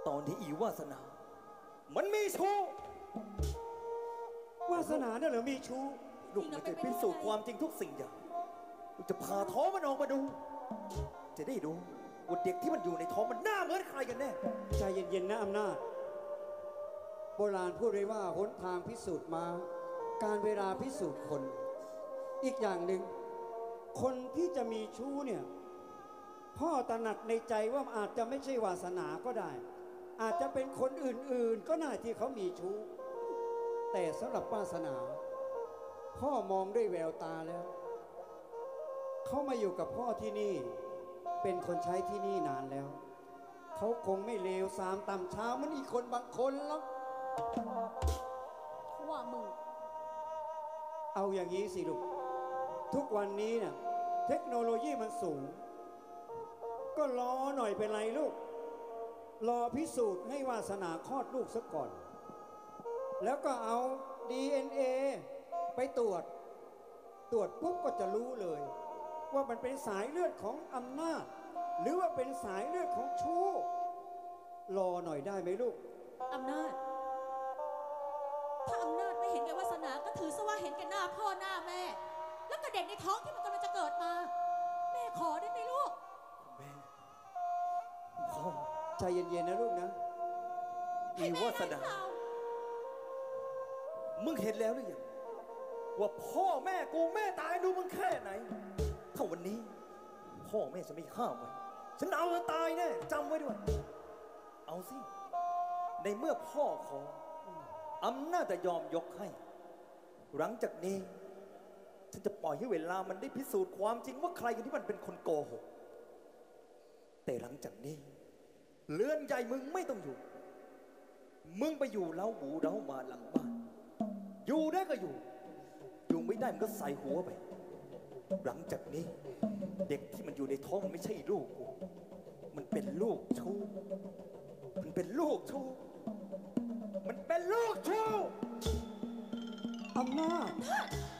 ตอนที่อีวาสนา มันมีชู้วาสนาเนี่ยเหรอมีชู้ลูกจะพิสูจน์ความจริงทุกสิ่งอย่างลูกจะพาท้องมันออกมาดู จะได้รู้ว่าเด็กที่มันอยู่ในท้องมันหน้าเหมือนใครกันแน่ใจเย็นๆนะอำนาจโบราณพูดไว้ว่าหนทางพิสูจน์มาการเวลาพิสูจน์คนอีกอย่างหนึ่งคนที่จะมีชู้เนี่ยพ่อตระหนักในใจว่าอาจจะไม่ใช่วาสนาก็ได้อาจจะเป็นคนอื่นๆก็น่าที่เขามีชู้แต่สำหรับวาสนาพ่อมองด้วยแววตาแล้วเขามาอยู่กับพ่อที่นี่เป็นคนใช้ที่นี่นานแล้วเขาคงไม่เลวสามต่ำเช้ามันอีกคนบางคนหรอกว่ามึงเอาอย่างนี้สิลูกทุกวันนี้เนี่ยเทคโนโลยีมันสูงก็รอหน่อยเป็นไรลูกรอพิสูจน์ให้วาสนาคลอดลูกซะก่อนแล้วก็เอา DNA ไปตรวจปุ๊บก็จะรู้เลยว่ามันเป็นสายเลือดของอำนาจหรือว่าเป็นสายเลือดของชู้รอหน่อยได้ไหมลูกอำนาจถ้าอำนาจไม่เห็นแก่วาสนาก็ถือซะว่าเห็นแก่หน้าพ่อหน้าแม่แล้วก็เด็กในท้องที่มันกำลังจะเกิดมาแม่ขอได้ไหมลูกแม่พ่อใจเย็นๆนะลูกนะอีวาสนามึงเห็นแล้วหรือยังว่าพ่อแม่กูแม่ตายดูมึงแค่ไหนถ้าวันนี้พ่อแม่จะไม่ห้ามไว้ฉันเอาจะตายแน่จำไว้ด้วยเอาสิในเมื่อพ่อขออำนาจจะยอมยกให้หลังจากนี้ฉันจะปล่อยให้เวลามันได้พิสูจน์ความจริงว่าใครกันที่มันเป็นคนโกหกแต่หลังจากนี้เรือนใหญ่มึงไม่ต้องอยู่มึงไปอยู่เล้าหมูเล้ามาหลังบ้านอยู่ได้ก็อยู่ไม่ได้มันก็ใส่หัวไปหลังจากนี้เด็กที่มันอยู่ในท้องมันไม่ใช่ลูกกูมันเป็นลูกชู้มันเป็นลูกชู้อำนาจ